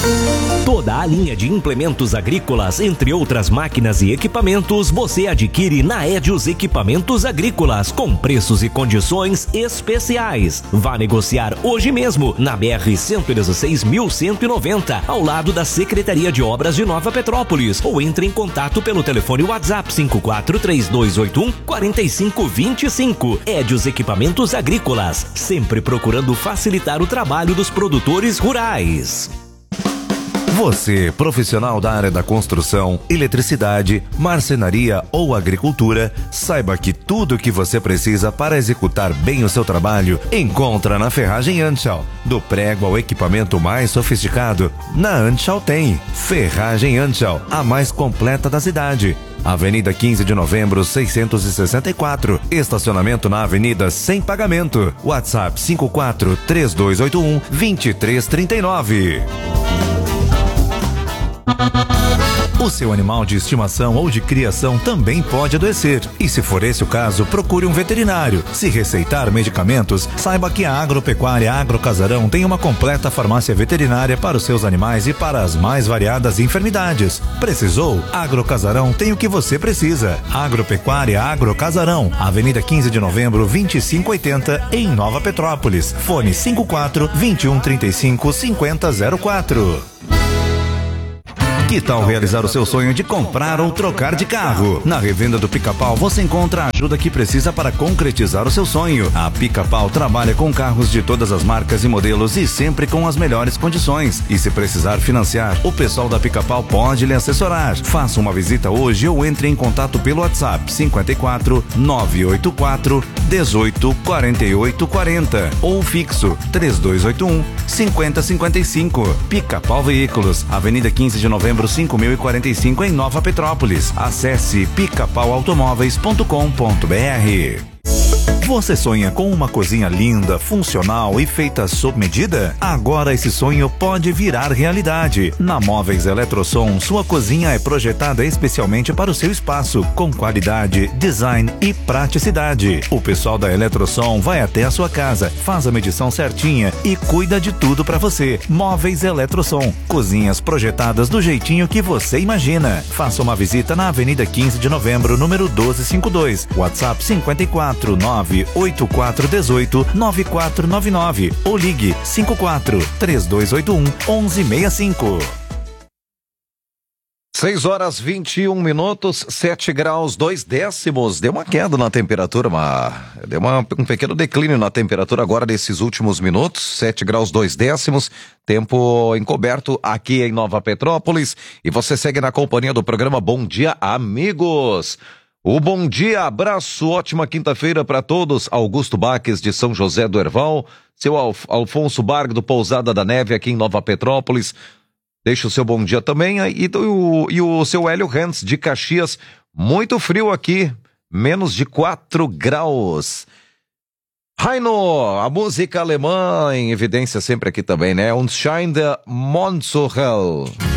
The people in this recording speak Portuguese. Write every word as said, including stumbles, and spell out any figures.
Toda a linha de implementos agrícolas, entre outras máquinas e equipamentos, você adquire na Edios Equipamentos Agrícolas, com preços e condições especiais. Vá negociar hoje mesmo, na B R cento e dezesseis mil cento e noventa, ao lado da Secretaria de Obras de Nova Petrópolis, ou entre em contato pelo telefone WhatsApp cinco quatro três dois oito um quatro cinco dois cinco. Edios Equipamentos Agrícolas, sempre procurando facilitar o trabalho dos produtores rurais. Você, profissional da área da construção, eletricidade, marcenaria ou agricultura, saiba que tudo o que você precisa para executar bem o seu trabalho encontra na Ferragem Anschau. Do prego ao equipamento mais sofisticado, na Anschau tem. Ferragem Anschau, a mais completa da cidade. Avenida quinze de novembro, seiscentos e sessenta e quatro. Estacionamento na avenida sem pagamento. WhatsApp cinco quatro três dois oito um dois três três nove. O seu animal de estimação ou de criação também pode adoecer. E se for esse o caso, procure um veterinário. Se receitar medicamentos, saiba que a Agropecuária Agrocasarão tem uma completa farmácia veterinária para os seus animais e para as mais variadas enfermidades. Precisou? Agrocasarão tem o que você precisa. Agropecuária Agrocasarão, Avenida quinze de novembro, vinte e cinco oitenta, em Nova Petrópolis. Fone cinco quatro vinte e um trinta e cinco cinquenta zero quatro. Que tal realizar o seu sonho de comprar ou trocar de carro? Na revenda do Pica-Pau você encontra a ajuda que precisa para concretizar o seu sonho. A Pica-Pau trabalha com carros de todas as marcas e modelos e sempre com as melhores condições. E se precisar financiar, o pessoal da Pica-Pau pode lhe assessorar. Faça uma visita hoje ou entre em contato pelo WhatsApp cinco quatro nove oito quatro um oito quatro oito quatro zero ou fixo três dois oito um cinco zero cinco cinco. Pica-Pau Veículos, Avenida quinze de novembro, cinco mil e quarenta e cinco, em Nova Petrópolis. Acesse pica pau automóveis ponto com ponto br. Você sonha com uma cozinha linda, funcional e feita sob medida? Agora esse sonho pode virar realidade. Na Móveis Eletrosom, sua cozinha é projetada especialmente para o seu espaço, com qualidade, design e praticidade. O pessoal da Eletrosom vai até a sua casa, faz a medição certinha e cuida de tudo para você. Móveis Eletrosom, cozinhas projetadas do jeitinho que você imagina. Faça uma visita na Avenida quinze de novembro, número doze cinquenta e dois. WhatsApp cinco quatro nove oito quatro um oito nove quatro nove nove ou ligue cinco quatro três dois oito um um um seis cinco. seis horas vinte e um minutos, sete graus dois décimos. Deu uma queda na temperatura, uma, deu uma, um pequeno declínio na temperatura agora nesses últimos minutos. sete graus dois décimos, tempo encoberto aqui em Nova Petrópolis. E você segue na companhia do programa Bom Dia, Amigos. O bom dia, abraço, ótima quinta-feira para todos. Augusto Baques de São José do Herval, seu Alf, Alfonso Barg do Pousada da Neve aqui em Nova Petrópolis. Deixa o seu bom dia também. E, do, e o seu Hélio Hans de Caxias, muito frio aqui, menos de quatro graus. Heino, a música alemã em evidência sempre aqui também, né? Und scheint der Mond so hell.